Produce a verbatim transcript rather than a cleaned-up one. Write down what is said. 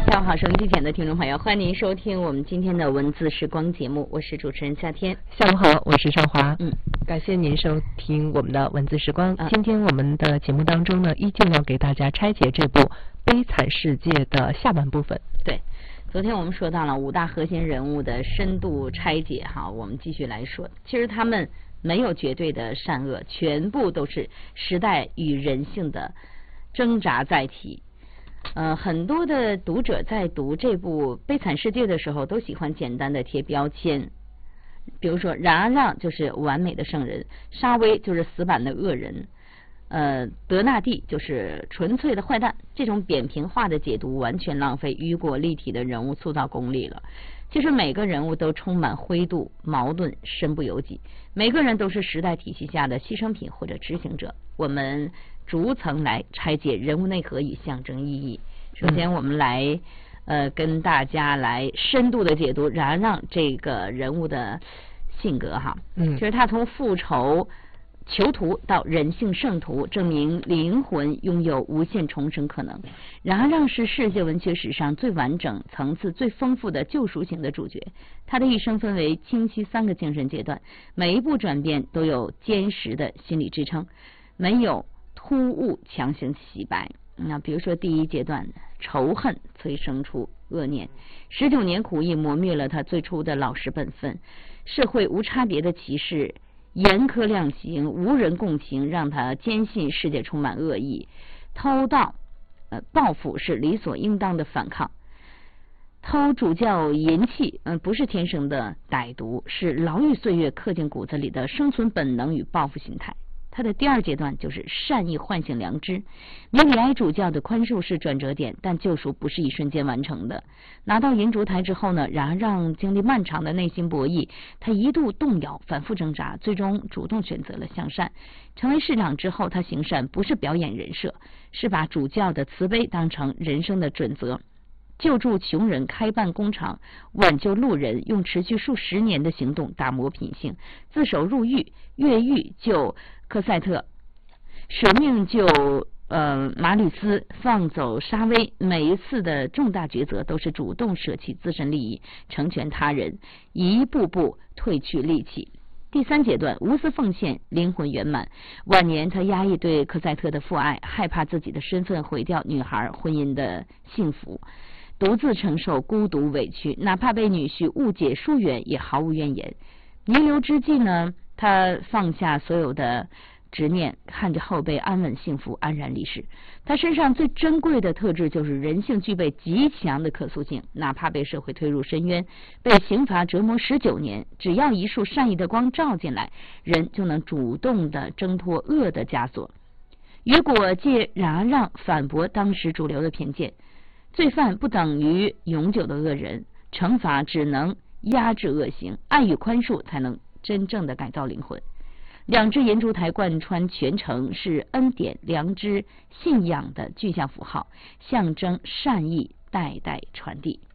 下午好，收音机前的听众朋友，欢迎您收听我们今天的文字时光节目，我是主持人夏天。 下午好，我是少华。 嗯， 感谢您收听我们的文字时光。 嗯、 今天我们的节目当中呢，依旧要给大家拆解这部《悲惨世界》的下半部分。 对，昨天我们说到了五大核心人物的深度拆解，哈，我们继续来说。其实他们没有绝对的善恶，全部都是时代与人性的挣扎载体。呃，很多的读者在读这部《悲惨世界》的时候，都喜欢简单的贴标签，比如说冉阿让就是完美的圣人，沙威就是死板的恶人，呃，德纳第就是纯粹的坏蛋。这种扁平化的解读完全浪费雨果立体的人物塑造功力了。其实每个人物都充满灰度、矛盾，身不由己。每个人都是时代体系下的牺牲品或者执行者。我们逐层来拆解人物内核与象征意义。首先，我们来呃跟大家来深度的解读冉阿让这个人物的性格哈。嗯，就是他从复仇囚徒到人性圣徒，证明灵魂拥有无限重生可能。冉阿让是世界文学史上最完整、层次最丰富的救赎型的主角。他的一生分为清晰三个精神阶段，每一步转变都有坚实的心理支撑，没有突兀强行洗白。那比如说第一阶段，仇恨催生出恶念，十九年苦役磨灭了他最初的老实本分，社会无差别的歧视，严苛量刑，无人共情，让他坚信世界充满恶意。偷盗、呃，报复是理所应当的反抗。偷主教银器，嗯、呃，不是天生的歹毒，是牢狱岁月刻进骨子里的生存本能与报复心态。他的第二阶段就是善意唤醒良知。米里埃主教的宽恕是转折点，但救赎不是一瞬间完成的。拿到银烛台之后呢，冉阿让经历漫长的内心博弈，他一度动摇，反复挣扎，最终主动选择了向善。成为市长之后，他行善不是表演人设，是把主教的慈悲当成人生的准则。救助穷人，开办工厂，挽救路人，用持续数十年的行动打磨品性，自首入狱，越狱救科赛特，舍命救呃马吕斯，放走沙威。每一次的重大抉择都是主动舍弃自身利益，成全他人，一步步褪去戾气。第三阶段，无私奉献，灵魂圆满。晚年他压抑对科赛特的父爱，害怕自己的身份毁掉女孩婚姻的幸福，独自承受孤独委屈，哪怕被女婿误解疏远也毫无怨言。弥留之际呢，他放下所有的执念，看着后辈安稳幸福，安然离世。他身上最珍贵的特质就是人性具备极强的可塑性，哪怕被社会推入深渊，被刑罚折磨十九年，只要一束善意的光照进来，人就能主动的挣脱恶的枷锁。雨果借冉阿让反驳当时主流的偏见，罪犯不等于永久的恶人，惩罚只能压制恶行，爱与宽恕才能真正的改造灵魂。两只银烛台贯穿全城，是恩典、良知、信仰的具象符号，象征善意代代传递。